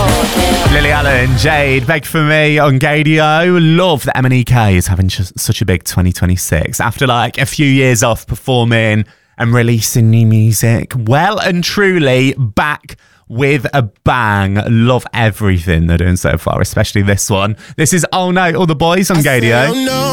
Lily Allen, Jade, Beg For Me on Gadio. Love that MNEK is having such a big 2026 after like a few years off performing and releasing new music. Well and truly back with a bang. Love everything they're doing so far, especially this one. This is Oh No, All the Boys on Gadio.